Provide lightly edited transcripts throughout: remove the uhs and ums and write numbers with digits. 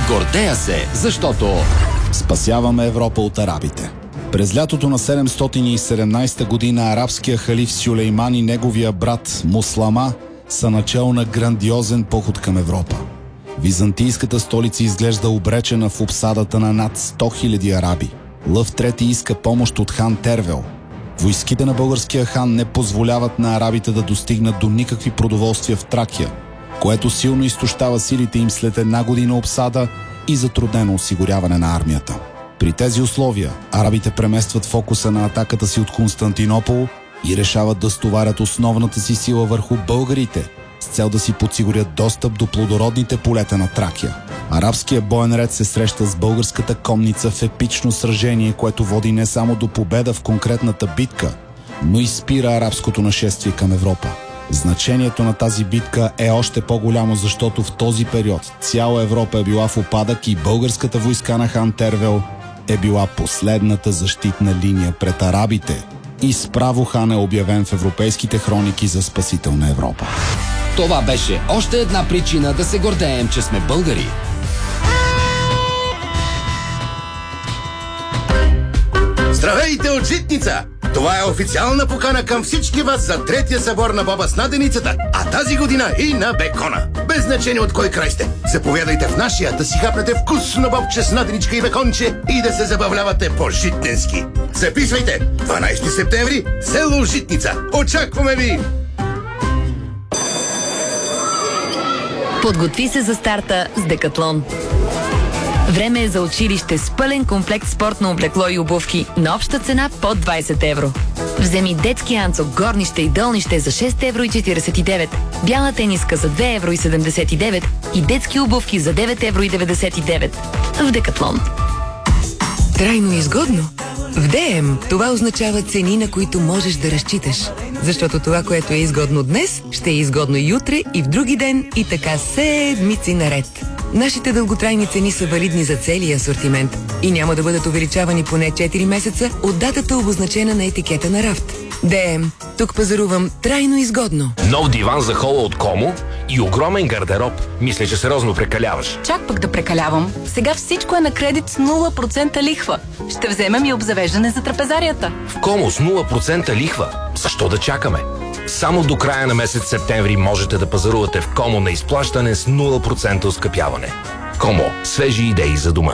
Гордея се, защото спасяваме Европа от арабите. През лятото на 717 година арабския халиф Сюлейман и неговия брат Муслама са начало на грандиозен поход към Европа. Византийската столица изглежда обречена в обсадата на над 100 000 араби. Лъв трети иска помощ от хан Тервел. Войските на българския хан не позволяват на арабите да достигнат до никакви продоволствия в Тракия, което силно изтощава силите им след една година обсада и затруднено осигуряване на армията. При тези условия арабите преместват фокуса на атаката си от Константинопол и решават да стоварят основната си сила върху българите с цел да си подсигурят достъп до плодородните полета на Тракия. Арабският боен ред се среща с българската конница в епично сражение, което води не само до победа в конкретната битка, но и спира арабското нашествие към Европа. Значението на тази битка е още по-голямо, защото в този период цяла Европа е била в упадък и българската войска на хан Тервел е била последната защитна линия пред арабите и справо хан е обявен в европейските хроники за спасител на Европа. това беше още една причина да се гордеем, че сме българи. Здравейте от Житница! Това е официална покана към всички вас за третия събор на боба с наденицата, а тази година и на бекона. Без значение от кой край сте. Заповядайте в нашия да си хапнете вкусно бобче с наденичка и беконче и да се забавлявате по-житненски. Записвайте! 12 септември, село Житница. Очакваме ви! Подготви се за старта с Декатлон. Време е за училище с пълен комплект спортно облекло и обувки на обща цена под 20 евро. Вземи детски анцук, горнище и долнище за 6,49 евро, бяла тениска за 2,79 евро и детски обувки за 9,99 евро. В Декатлон. Трайно изгодно? В ДМ това означава цени, на които можеш да разчиташ. Защото това, което е изгодно днес, ще е изгодно и утре, и в други ден, и така седмици наред. Нашите дълготрайни цени са валидни за целия асортимент и няма да бъдат увеличавани поне 4 месеца от датата, обозначена на етикета на рафт. ДМ. Тук пазарувам трайно изгодно. Нов диван за хола от Комо и огромен гардероб. Мисля, че сериозно прекаляваш. Чак пък да прекалявам. Сега всичко е на кредит с 0% лихва. Ще вземем и обзавеждане за трапезарията. В Комо с 0% лихва. Защо да чакаме? Само до края на месец септември можете да пазарувате в Комо на изплащане с 0% оскъпяване. Комо. Свежи идеи за дома.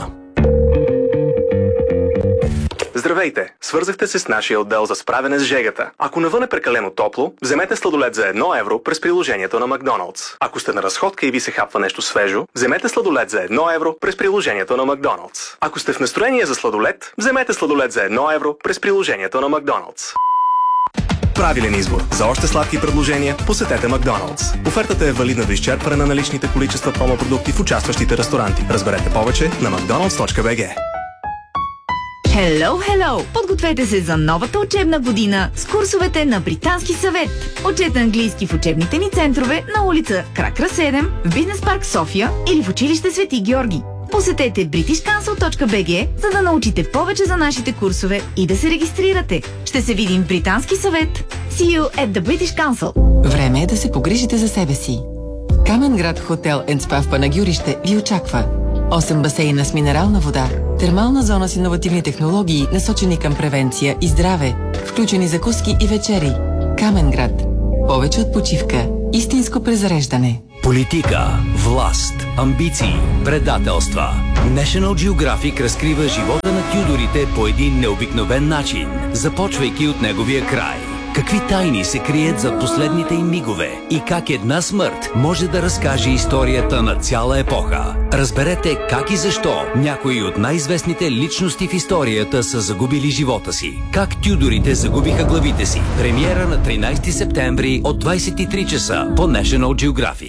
Здравейте! Свързахте се с нашия отдел за справяне с жегата. Ако навън е прекалено топло, вземете сладолед за 1 евро през приложението на Макдоналдс. Ако сте на разходка и ви се хапва нещо свежо, вземете сладолед за 1 евро през приложението на Макдоналдс. Ако сте в настроение за сладолед, вземете сладолед за 1 евро през приложението на Макдоналдс. Правилен избор. За още сладки предложения посетете Макдоналдс. Офертата е валидна до изчерпване на наличните количества промо-продукти в участващите ресторанти. Разберете повече на mcdonalds.bg. Hello, hello! Подгответе се за новата учебна година с курсовете на Британски съвет. Учете английски в учебните ни центрове на улица Кракра 7, в Бизнес парк София или в училище Свети Георги. Посетете britishcouncil.bg, за да научите повече за нашите курсове и да се регистрирате. Ще се видим в Британски съвет. See you at the British Council. Време е да се погрижите за себе си. Каменград Хотел & Спа в Панагюрище ви очаква. 8 басейна с минерална вода, термална зона с иновативни технологии, насочени към превенция и здраве, включени закуски и вечери. Каменград. Повече от почивка. Истинско презареждане. Политика, власт, амбиции, предателства. National Geographic разкрива живота на Тюдорите по един необикновен начин, започвайки от неговия край. Какви тайни се крият зад последните им мигове и как една смърт може да разкаже историята на цяла епоха. Разберете как и защо някои от най-известните личности в историята са загубили живота си. Как Тюдорите загубиха главите си. Премиера на 13 септември от 23 часа по National Geographic.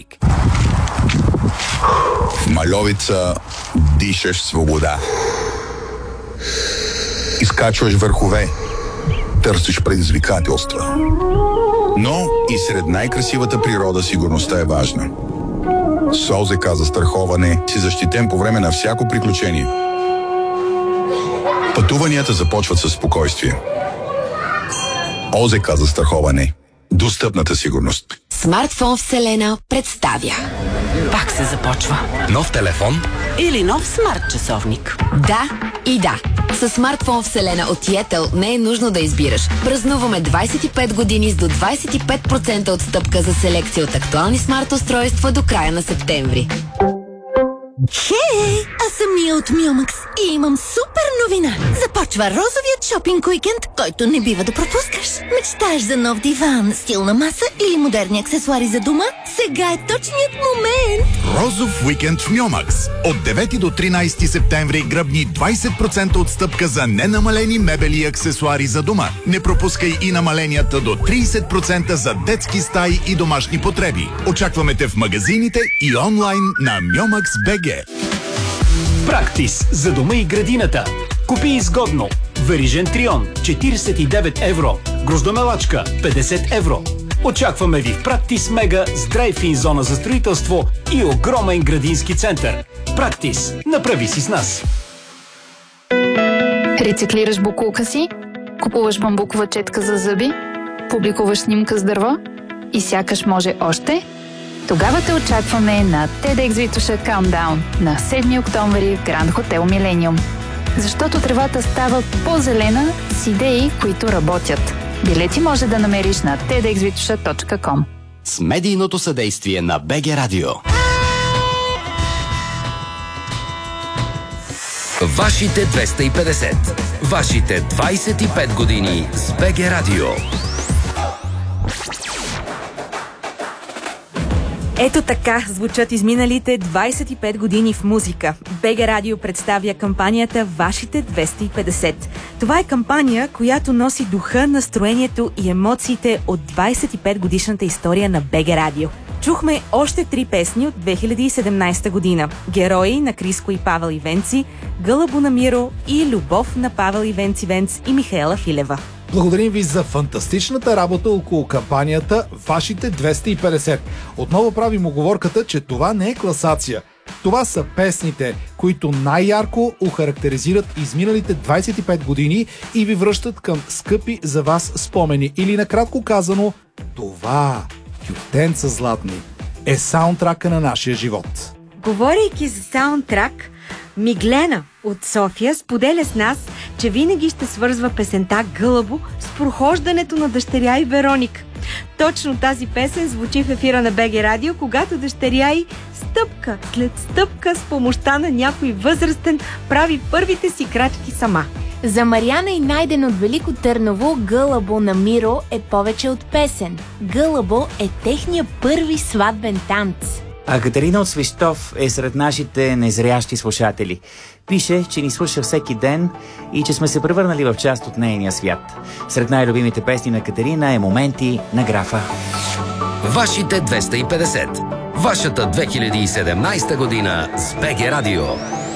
В Мальовица дишаш свобода. Изкачваш върхове. Търсиш предизвикателства. Но и сред най-красивата природа сигурността е важна. С ОЗК за страховане си защитен по време на всяко приключение. Пътуванията започват със спокойствие. ОЗК за страховане. Достъпната сигурност. Смартфон Вселена представя Пак се започва. Нов телефон? Или нов смарт часовник? Да и да. С смартфон вселена от Yetel не е нужно да избираш. Празнуваме 25 години с до 25% отстъпка за селекция от актуални смарт устройства до края на септември. Хей, аз съм Мия от Мюмакс и имам супер новина. Започва розовият шопинг уикенд, който не бива да пропускаш. Мечтаеш за нов диван, стилна маса или модерни аксесуари за дома? Сега е точният момент. Розов уикенд в Мюмакс. От 9 до 13 септември гръбни 20% отстъпка за ненамалени мебели и аксесуари за дома. Не пропускай и намаленията до 30% за детски стаи и домашни потреби. Очакваме те в магазините и онлайн на Myomax.bg. Практис за дома и градината. Купи изгодно. Верижен трион 49 евро. Гроздомелачка 50 евро. Очакваме ви в Практис Мега с драйв-ин зона за строителство и огромен градински център. Практис. Направи си с нас. Рециклираш боклука си? Купуваш бамбукова четка за зъби? Публикуваш снимка с дърво? И сякаш може още? Тогава те очакваме на TEDx Витоша Countdown на 7 октомври в Гранд Хотел Милениум. Защото тревата става по-зелена с идеи, които работят. Билети може да намериш на tedxvitosha.com. С медийното съдействие на БГ Радио. Вашите 250. Вашите 25 години с БГ Радио. Ето така звучат изминалите 25 години в музика. БГ Радио представя кампанията Вашите 250. Това е кампания, която носи духа, настроението и емоциите от 25 годишната история на БГ Радио. Чухме още 3 песни от 2017 година. Герои на Криско и Павел Ивенци, Гълъбо на Миро и Любов на Павел Ивенци Венц и Михаела Филева. Благодарим ви за фантастичната работа около кампанията Вашите 250. Отново правим уговорката, че това не е класация. Това са песните, които най-ярко охарактеризират изминалите 25 години и ви връщат към скъпи за вас спомени. Или накратко казано, това, тютенца златни, е саундтрака на нашия живот. Говорейки за саундтрак, Миглена от София споделя с нас, че винаги ще свързва песента Гълъбо с прохождането на дъщеря и Вероника. Точно тази песен звучи в ефира на БГ Радио, когато дъщеря й стъпка след стъпка с помощта на някой възрастен прави първите си крачки сама. За Мариана и Найден от Велико Търново Гълъбо на Миро е повече от песен. Гълъбо е техния първи сватбен танц. А Катерина от Свищов е сред нашите незрящи слушатели. Пише, че ни слуша всеки ден и че сме се превърнали в част от нейния свят. Сред най-любимите песни на Катерина е Моменти на Графа. Вашите 250. Вашата 2017 година с БГ Радио.